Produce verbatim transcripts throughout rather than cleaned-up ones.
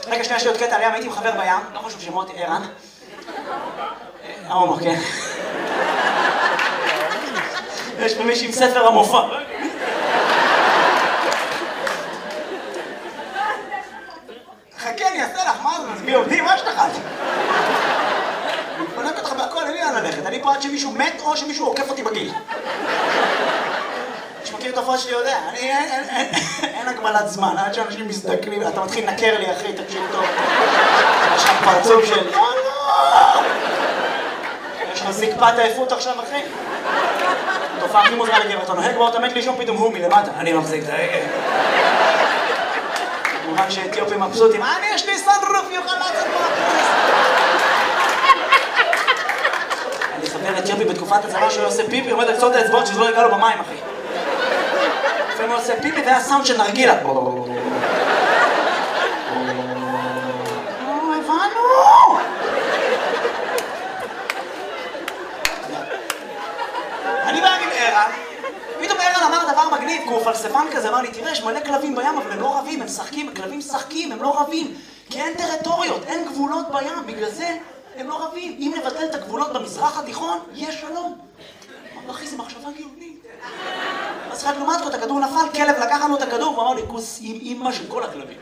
רגע, שנייה, יש לי עוד קטע עליהם, הייתי עם חבר בים, לא חשוב שמות, ערן. ערן, כן. יש פה מישהי עם ספר המופע. חכה, אני אעשה לך, מה זה? מזמי עובדים, מה שתחת? אני פונק אותך בהכל, אין לי לאן ללכת. אני פה עד שמישהו מת או שמישהו עוקף אותי בגיל. מי שמכיר את ההופעות שלי יודע, אני, אין הגבלת זמן, עד שאנשים מזדקנים, אתה מתחיל לנקר לי, אחי, תקשיב טוב. יש לך פרצוף של... לא, לא! יש לך זקפת עייפות עכשיו, אחי? תופעה הכי מוזרה לגבר, אתה נוהג בו, אתה מת לישון פתאום הוא מלמטה. אני מחזיק את ההגה. כמובן שאתיופים מבסוטים, אני יש לי סנרוף, יוכל לצאת מהכנס. אני חבר אתיופי בתקופת הצבא שהוא עושה פיפי, עומד על קצות האצבעות שזה לא יגע לו במים, אחי. לפעמים הוא עושה פיפי והיה סאונד של נרגילה. הבנו! אני בא עם ערן, פתאום ערן אמר דבר מגניב, כי הוא פלספן כזה, אמר לי, תראה, יש מלא כלבים בים, אבל הם לא רבים, הם משחקים, כלבים משחקים, הם לא רבים, כי אין טריטוריות, אין גבולות בים, בגלל זה הם לא רבים. אם נבטל את הגבולות במזרח התיכון, יש שלום. אמר, אחי, זה מחשבה גאונית. אז חד לעומת זאת, הכדור נפל, כלב לקח לנו את הכדור, והוא אמר לי, כוס עם אימא של כל הכלבים.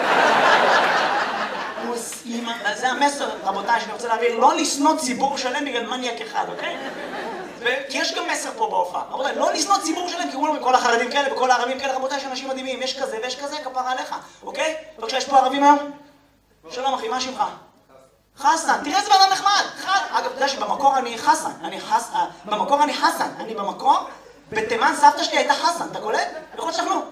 כוס אימא, זה המסר, רבותיי, שאני רוצה להעביר, לא לשנוא ציבור שלם בגלל מניאק אחד, אוקיי? כי יש גם מסר פה בהופעה. רבותיי, לא לשנוא ציבור שלם, כי כולם כל החרדים כאלה וכל הערבים כאלה, רבותיי, יש אנשים מדהימים, יש כזה ויש כזה, כפרה עליך, אוקיי? בבקשה, יש פה ערבים היום? שלום אחי, מה שמך? חסן, תראה איזה בן נחמד. אגב, אתה יודע שבמקור אני חסן, אני חסן, במקור אני חסן, אני במקור, בתימן סבתא שלי הייתה חסן, אתה קולט? יכול להיות שאנחנו...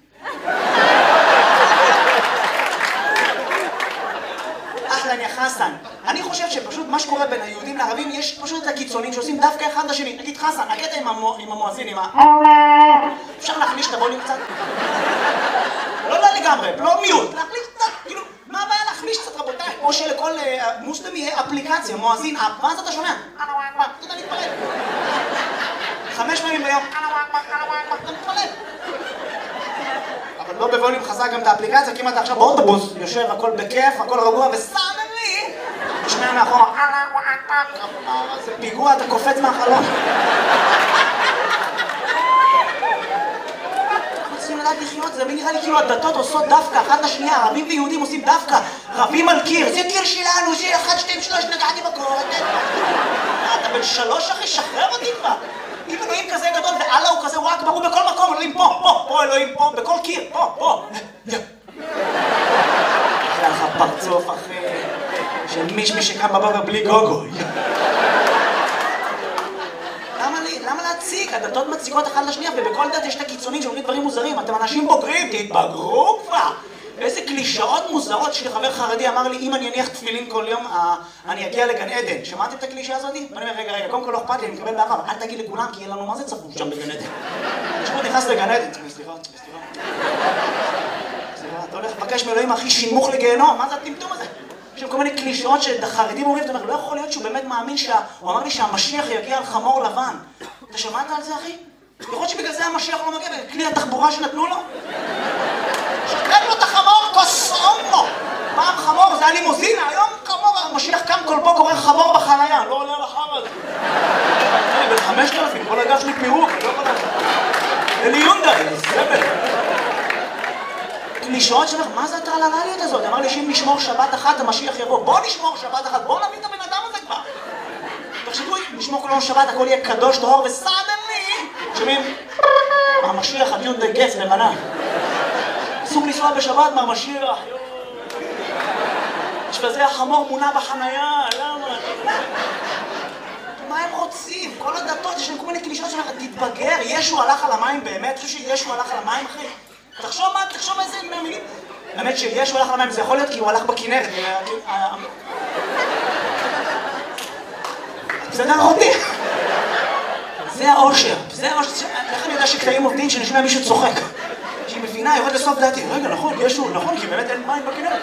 אחלה, יא חסן. אני חושב שפשוט מה שקורה בין היהודים לערבים, יש פשוט את הקיצונים שעושים דווקא אחד לשני. נגיד חסן, הקטע עם המואזין, עם ה... אפשר להחליש את הווליום קצת? לא, לא לגמרי, לא מיוט, להחליש קצת, כאילו, מה הבעיה להחליש קצת רבותיי? או שלכל מוסלם יהיה אפליקציה, מואזין אפ, ואז אתה שומע? אתה יודע להתפלל. חמש פעמים ביום, אתה מתפלל. אבל לא בווליום חזק גם את האפליקציה, כי אם אתה עכשיו באוטובוס, יושב, הכל בכיף, הכל רגוע, וסאנלי, תשמע מאחורה, זה פיגוע, אתה קופץ מהחלון. אנחנו צריכים לדעת לחיות, זה נראה לי כאילו הדתות עושות דווקא, אחת לשנייה, ערבים ויהודים עושים דווקא, רבים על קיר, זה קיר שלנו, זה אחד, שתיים, שלוש, נגעתי בקור, אתה בן שלוש אחי, שחרר אותי כבר. אם אלוהים כזה גדול ואללה הוא כזה, הוא רק ברור בכל מקום, אלוהים פה, פה, פה אלוהים פה, בכל קיר, פה, פה. אחלה לך פרצוף אחי, של מישמי שקם בבוקר בלי גוגו. למה להציג? הדתות מציגות אחת לשנייה, ובכל דת יש את הקיצונים שאומרים דברים מוזרים. אתם אנשים בוגרים, תתבגרו כבר. איזה קלישאות מוזרות. שלי חבר חרדי אמר לי, אם אני אניח תפילין כל יום, אני אגיע לגן עדן. שמעתם את הקלישה הזאת? ואני אומר, רגע, רגע, קודם כל לא אכפת לי, אני מקבל באהבה, אבל אל תגיד לכולם, כי יהיה לנו מה זה צפוף שם בגן עדן. תשמעו, נכנס לגן עדן. סליחה, סליחה. סליחה, אתה הולך לבקש מאלוהים הכי שימוך לגיהנום, מה זה הטמטום הזה? יש שם כל מיני קלישאות שהחרדים אומרים, אתה אומר, לא יכול להיות שהוא באמת מאמין שה... הוא אמר לי שהמשיח יגיע על חמור לבן. אתה שמעת על זה, אחי? יכול להיות שבגלל זה המשיח לא מגיע, בכלי התחבורה שנתנו לו? שתראה לו את החמור, קוסומו! פעם חמור, זה היה לימוזינה, היום חמור, המשיח קם כל פה קורא חמור בחנייה, לא עולה לחם הזה. אני בן חמשת אלפים, כל הגב שלי פירוק, אני לא יכול לדעת. זה לי יונדאי, זה סבל. קלישאות שלך, מה זה הטרללליות הזאת? אמר לי שאם נשמור שבת אחת, המשיח יבוא. בוא נשמור שבת אחת, בוא נביא את הבן אדם הזה כבר. תחשבו, נשמור כל יום שבת, הכל יהיה קדוש, טהור וסדני. שומעים? המשיח, הדיונדאי גץ, לבנה. אסור לנסוע בשבת מהמשיח. יש בזה החמור מונה בחנייה, למה? מה הם רוצים? כל הדתות, יש להם כל מיני קלישאות שלך, תתבגר, ישו הלך על המים באמת? אתה חושב שישו הלך על המים, אחי? תחשוב מה, תחשוב איזה מילים. האמת שישו הלך על המים, זה יכול להיות כי הוא הלך בכנרת. בסדר אחותי? זה האושר, זה האושר. איך אני יודע שקטעים עובדים שנשמע מישהו צוחק? שהיא מבינה, יורד לסוף דעתי. רגע, נכון, ישו, נכון, כי באמת אין מים בכנרת.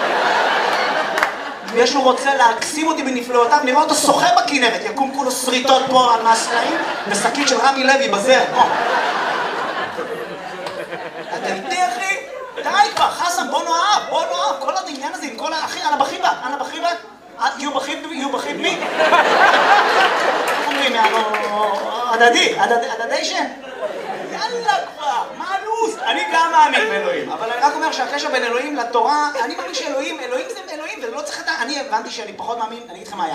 ישו רוצה להקסים אותי בנפלאותיו, נראה אותו שוחה בכנרת, יקום כולו שריטות פה על מהסלעים, ושקית של רמי לוי בזר. אתה איתי, אחי? די כבר, חסן, בוא נאהב, בוא נאהב. כל העניין הזה הדדי, הדדיישן. יאללה כבר, מה הלו"ז? אני גם מאמין באלוהים, אבל אני רק אומר שהקשר בין אלוהים לתורה, אני מאמין שאלוהים, אלוהים זה אלוהים, ולא צריך את ה... אני הבנתי שאני פחות מאמין, אני אגיד לכם מה היה.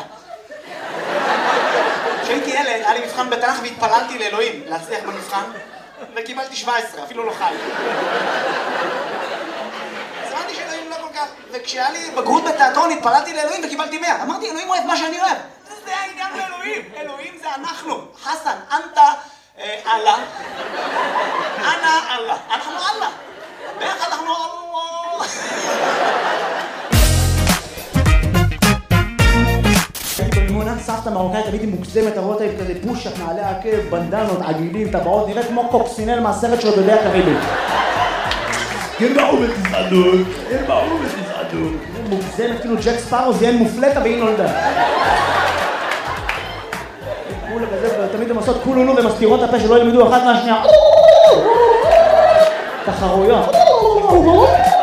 כשהייתי ילד, היה לי מבחן בתנ"ך והתפללתי לאלוהים להצליח במבחן, וקיבלתי שבע עשרה, אפילו לא חי. אז הבנתי שאלוהים לא כל כך, וכשהיה לי בגרות בתיאטרון התפללתי לאלוהים וקיבלתי מאה. אמרתי, אלוהים אוהב מה שאני אוהב. זה העניין באלוהים, אלוהים זה אנחנו. חסן, אנטה, אללה. אנא אללה. אנחנו אללה. ביחד אנחנו אללה. הייתי במימונה, סבתא מרוקאית, תמיד היא מוגזמת, הרואות היית כזה פושט, נעלי עקב, בנדנות, עגילים, טבעות, נראית כמו קוקסינל מהסרט של בדרך הקריבית. ירבעו בתזעדות, ירבעו בתזעדות. מוגזמת, כאילו ג'ק ספארו זיין מופלטה והיא נולדה. כולה כזה, תמיד הן עושות כולולו ומסתירות הפה שלא ילמדו אחת מהשנייה. תחרויות.